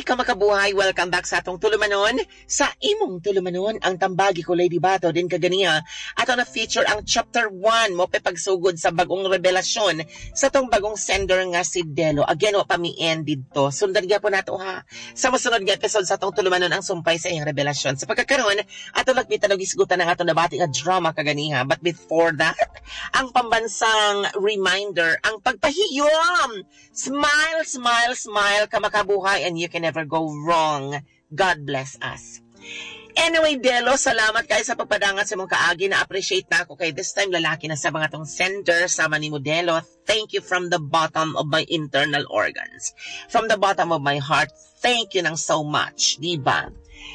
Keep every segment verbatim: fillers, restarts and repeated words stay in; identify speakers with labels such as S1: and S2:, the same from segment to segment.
S1: ka makabuhay, welcome back sa atong tulumanon. Sa imong tulumanon, ang tambagi ko Lady Bato din kaganiya. Ato na feature ang chapter one mo pe pagsugod sa bagong revelasyon sa tong bagong sender nga si Delo. Again, wa pa mi end dito. Sundan gyapon nato ha. Sa mosunod nga episode sa atong tulumanon ang sumpay sa iyang revelasyon. Sa pagkakaroon, ato lagpitan og isgutan ang ato nabati nga drama kaganiha. But before that, ang pambansang reminder, ang pagpahiyom. Smile, smile, smile ka makabuhay and you can never go wrong. God bless us. Anyway, Delo, salamat kayo sa pagpadangat sa mong kaagi. Na-appreciate na ako kay this time lalaki na sa mga tong sender sama ni Modelo. Thank you from the bottom of my internal organs. From the bottom of my heart, thank you nang so much. Diba?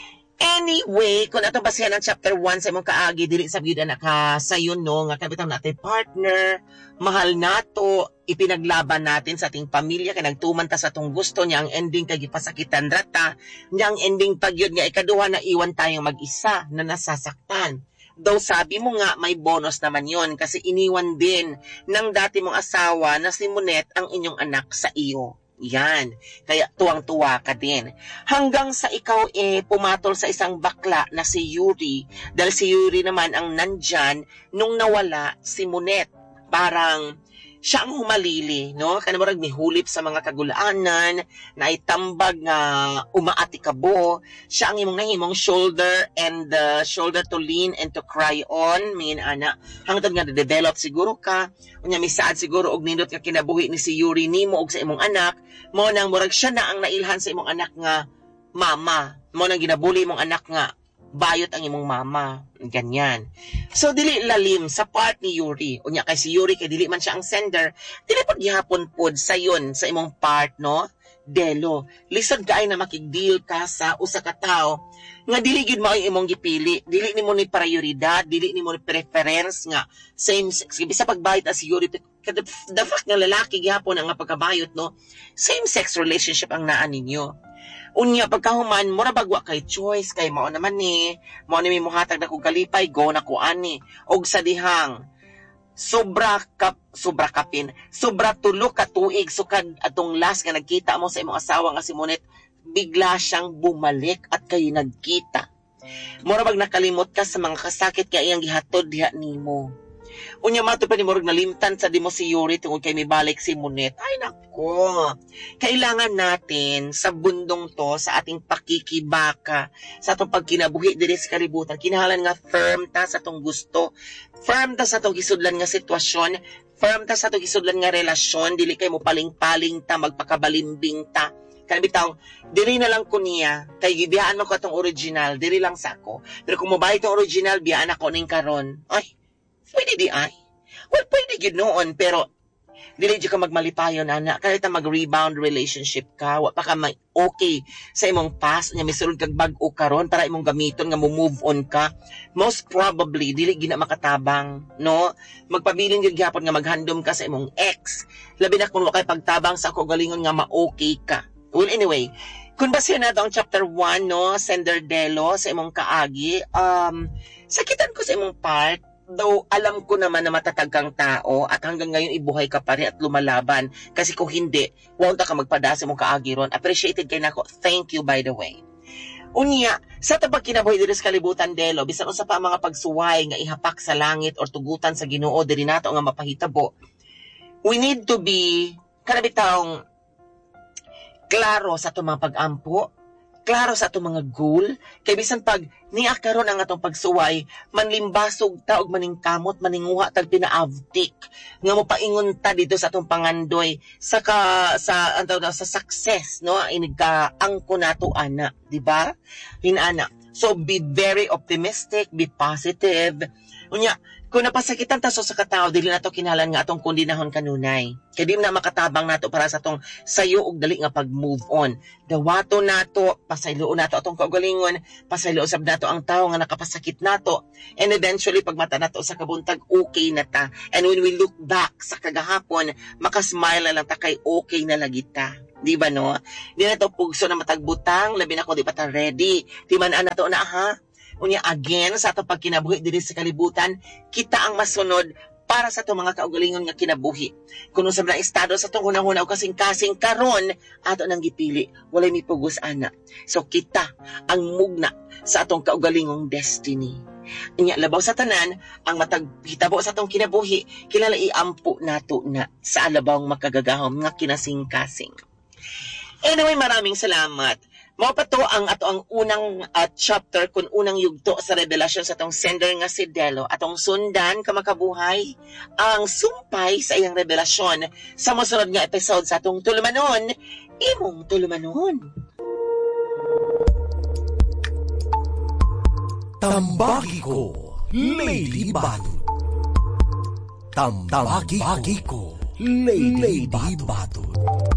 S1: Anyway, kung atong basihan ang chapter one sa imong kaagi, dili sa gyud anak ka sayon no nga kabitang natin partner, mahal nato, ipinaglaban natin sa ating pamilya kay nagtuman ta sa atong gusto niya ang ending kay gipasakitan rata, niya ang ending pagyud nga ikaduha na iwan tayong mag-isa na nasasaktan. Though sabi mo nga may bonus naman yon kasi iniwan din ng dati mong asawa na si Monet ang inyong anak sa iyo. Yan. Kaya tuwang-tuwa ka din. Hanggang sa ikaw eh pumatol sa isang bakla na si Yuri. Dahil si Yuri naman ang nandyan nung nawala si Monet. Parang siya ang humalili, no? Kanamurag mihulip sa mga kagulaanan, na itambag nga umaati kabo. Siya ang imong nahimong shoulder and the shoulder to lean and to cry on. Min ana, hangtod nga na-develop siguro ka. Unya misaad siguro og nindot nga kinabuhi ni si Yuri nimo og sa imong anak. Mo nang murag siya na ang nailhan sa imong anak nga mama. Mo nang ginabuli imong anak nga bayot ang imong mama. Ganyan. So, dili lalim sa part ni Yuri. Unya kay si Yuri, kay dili man siya ang sender, dili pag gihapon pod sa yun, sa imong part, no? Delo. Lisod kaay na makigdeal ka sa usa ka tao nga dili gid mo ang imong gipili. Dili nimo ni prioridad, dili nimo ni preference nga same sex. Bisa pagbayot as si Yuri, the fact nga lalaki gihapon ang pagkabayot, no? Same sex relationship ang naa ninyo. Unya pagkahuman mura bagwa kay choice kay mao naman ni mao ni muhatag na kog kalipay go na ko ani og sa dihang sobra kap sobra kapin sobra tulo ka tuig sukad atong last nga nagkita mo sa imong asawa nga si Monet bigla siyang bumalik at kayo nagkita mura bag nakalimot ka sa mga kasakit kay iyang gihatod diha nimo. Unya mato pa ni murag nalimtan sa dimo si Yuri tungod kay mibalik si Monet. Ay nako. Kailangan natin sa bundong to sa ating pakikibaka sa atong pagkinabuhi diri sa kalibutan. Kinahanglan nga firm ta sa atong gusto. Firm ta sa atong gisudlan nga sitwasyon. Firm ta sa atong gisudlan nga relasyon. Dili kay mo paling-paling ta magpakabalimbing ta. Kaya bitaw, diri na lang ko niya, kay gibiyaan mo ko itong original, diri lang sa ako. Pero kung mabay itong original, biyaan ako ning karon. Ay, pwede di ay. Well, pwede yun noon, pero dili di ka magmalipayon, anak. Kahit na mag-rebound relationship ka, wa pa ka may okay sa imong past, nga misulod kag bag-o karon para imong gamiton, nga move on ka. Most probably, dili gina makatabang, no? Magpabiling yun gyapon nga maghandom ka sa imong ex. Labi na kung wakay pagtabang sa ako galingon nga ma-okay ka. Well, anyway, kung basihan na ang chapter one, no, Sender Delo, sa imong kaagi, um, sakitan ko sa imong part, though alam ko naman na matatag kang tao at hanggang ngayon ibuhay ka pa rin at lumalaban. Kasi kung hindi, wala ka magpadasa mong kaagiron. Appreciated kay nako. Thank you, by the way. Unya, sa tabag kinabuhi diri sa kalibutan, Delo, bisan usa pa mga pagsuway nga ihapak sa langit or tugutan sa Ginoo diri nato nga mapahitabo. We need to be kanabitawng klaro sa itong mga pag-ampo, klaro sa itong mga goal, kay bisan pag niya karon ang atong pagsuway, manlimbasog ta og maningkamot, maninguha tag pinaavtik, nga mo paingon ta dito sa atong pangandoy, sa ka, sa, antaw na, sa success, no? Iniga, angko nato, ana, di ba? Hinana. So, be very optimistic, be positive. Unya, kung napasakitan taso sa katao, dili na to kinahanglan nga atong kundinahon kanunay. Kaya di na makatabang nato para sa atong sayo og dali nga pag-move on. Dawato nato, pasayloon nato atong kaugalingon, pasayloon sab nato ang tao nga nakapasakit nato. And eventually, pag mata nato sa kabuntag, okay na ta. And when we look back sa kagahapon, makasmile na lang ta kay okay na lagi ta. Di ba no? Di na to pugso na matagbutang, labi na ko di pa ta ready. Di man na to na ha? Unya again, sa atong pagkinabuhi diri sa kalibutan, kita ang masunod para sa itong mga kaugalingon nga kinabuhi. Kung sa mga estado sa itong hunang-hunaw kasing-kasing karon, ato nang gipili, walay mipugos ana. So kita ang mugna sa atong kaugalingong destiny. Inya labaw sa tanan, ang matag hitabo sa atong kinabuhi, kilala iampo nato na sa alabawng makagagahom nga kinasing-kasing. Anyway, maraming salamat. Mao pa to ang ato ang unang uh, chapter kun unang yugto sa revelasyon sa atong sender nga si Delo. Atong sundan kamakabuhay ang sumpay sa iyang revelasyon sa mosunod nga episode sa atong tulumanon, imong tulumanon.
S2: Tambagi ko, Lady Bato. Tambagi ko, Lady Bato.